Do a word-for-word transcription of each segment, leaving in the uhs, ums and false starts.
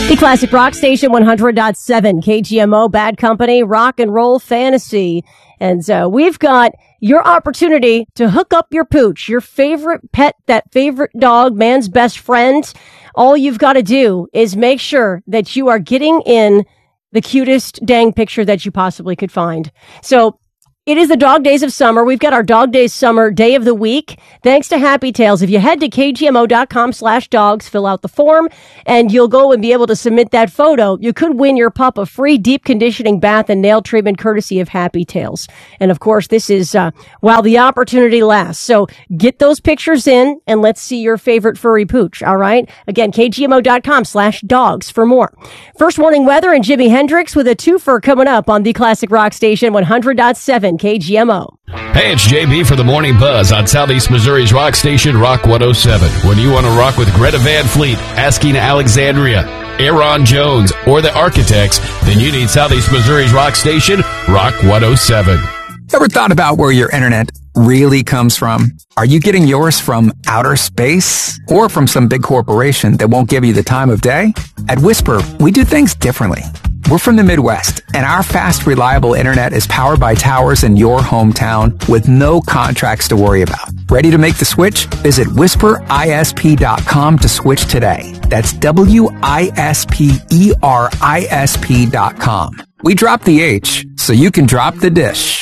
The Classic Rock Station one hundred point seven, K G M O, Bad Company, Rock and Roll Fantasy. And uh, we've got your opportunity to hook up your pooch, your favorite pet, that favorite dog, man's best friend. All you've got to do is make sure that you are getting in the cutest dang picture that you possibly could find. So it is the Dog Days of Summer. We've got our Dog Days Summer Day of the Week. Thanks to Happy Tails. If you head to kgmo.com slash dogs, fill out the form, and you'll go and be able to submit that photo. You could win your pup a free deep conditioning bath and nail treatment courtesy of Happy Tails. And of course, this is uh, while the opportunity lasts. So get those pictures in, and let's see your favorite furry pooch, all right? Again, kgmo.com slash dogs for more. First Warning Weather and Jimi Hendrix with a twofer coming up on the Classic Rock Station one hundred point seven. K G M O. Hey, it's J B for the Morning Buzz on Southeast Missouri's Rock Station, Rock one oh seven. When you want to rock with Greta Van Fleet, Asking Alexandria, Aaron Jones, or the Architects, then you need Southeast Missouri's Rock Station, Rock one oh seven. Ever thought about where your internet really comes from? Are you getting yours from outer space or from some big corporation that won't give you the time of day? At Whisper, we do things differently. We're from the Midwest, and our fast, reliable internet is powered by towers in your hometown with no contracts to worry about. Ready to make the switch? Visit whisper I S P dot com to switch today. That's W I S P E R I S P dot com. We dropped the H, so you can drop the dish.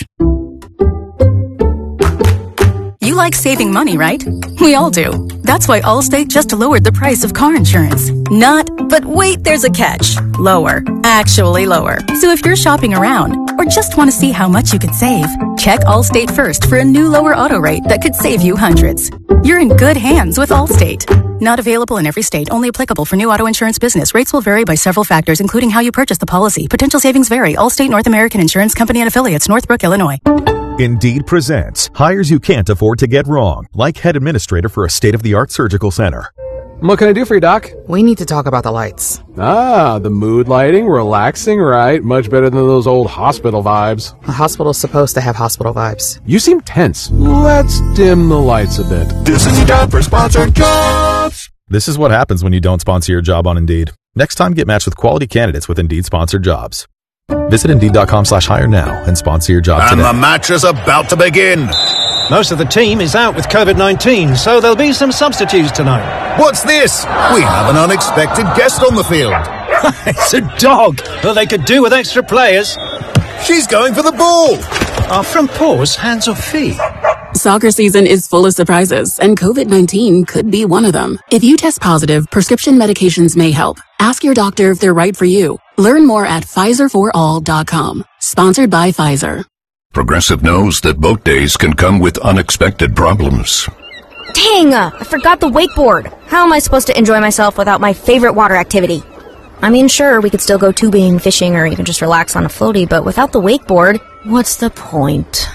You like saving money, right? We all do. That's why Allstate just lowered the price of car insurance. Not, but wait, there's a catch. Lower. Actually lower. So if you're shopping around or just want to see how much you could save, check Allstate first for a new lower auto rate that could save you hundreds. You're in good hands with Allstate. Not available in every state. Only applicable for new auto insurance business. Rates will vary by several factors, including how you purchase the policy. Potential savings vary. Allstate North American Insurance Company and Affiliates, Northbrook, Illinois. Indeed presents hires you can't afford to get wrong, like head administrator for a state-of-the-art surgical center. What can I do for you, Doc? We need to talk about the lights. Ah, the mood lighting, relaxing, right? Much better than those old hospital vibes. A hospital's supposed to have hospital vibes. You seem tense. Let's dim the lights a bit. This is your time for sponsored jobs. This is what happens when you don't sponsor your job on Indeed. Next time, get matched with quality candidates with Indeed-sponsored jobs. Visit Indeed.com slash hire now and sponsor your job and today. And the match is about to begin. Most of the team is out with COVID nineteen, so there'll be some substitutes tonight. What's this? We have an unexpected guest on the field. It's a dog. Well, they could do with extra players. She's going for the ball. Our front paws, hands or feet? Soccer season is full of surprises, and COVID nineteen could be one of them. If you test positive, prescription medications may help. Ask your doctor if they're right for you. Learn more at Pfizer for all dot com. Sponsored by Pfizer. Progressive knows that boat days can come with unexpected problems. Dang, uh, I forgot the wakeboard. How am I supposed to enjoy myself without my favorite water activity? I mean, sure, we could still go tubing, fishing, or even just relax on a floaty, but without the wakeboard, what's the point?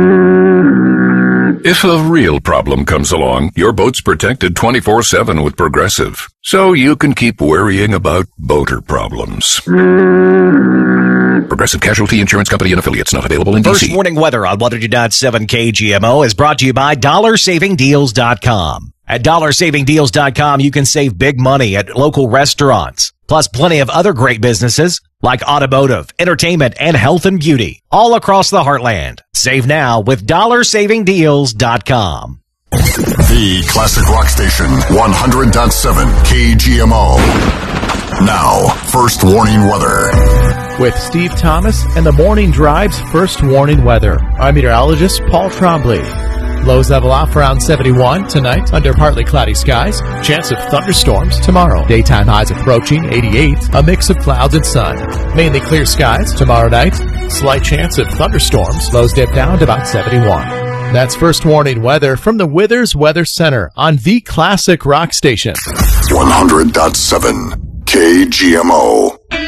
If a real problem comes along, your boat's protected twenty-four seven with Progressive, so you can keep worrying about boater problems. Progressive Casualty Insurance Company and Affiliates, not available in D C. First Warning Weather on one hundred point seven K G M O is brought to you by dollar saving deals dot com. At dollar saving deals dot com, you can save big money at local restaurants, plus plenty of other great businesses like automotive, entertainment, and health and beauty, all across the heartland. Save now with dollar saving deals dot com. The Classic Rock Station, one hundred point seven K G M O. Now, First Warning Weather. With Steve Thomas and the Morning Drive's First Warning Weather, I'm meteorologist Paul Trombley. Lows level off around seventy-one tonight under partly cloudy skies. Chance of thunderstorms tomorrow. Daytime highs approaching eighty-eight. A mix of clouds and sun. Mainly clear skies tomorrow night. Slight chance of thunderstorms. Lows dip down to about seventy-one. That's First Warning Weather from the Withers Weather Center on the Classic Rock Station. one hundred point seven K G M O.